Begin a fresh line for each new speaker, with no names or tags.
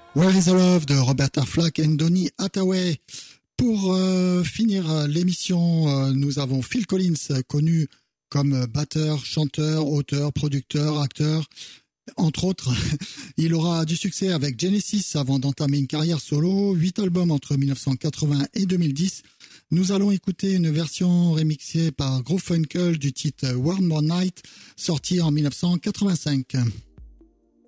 Where is the Love de Roberta Flack et Donny Hathaway. Pour finir l'émission, nous avons Phil Collins, connu comme batteur, chanteur, auteur, producteur, acteur, entre autres. Il aura du succès avec Genesis avant d'entamer une carrière solo, 8 albums entre 1980 et 2010. Nous allons écouter une version remixée par Garfunkel du titre One More Night, sorti en 1985.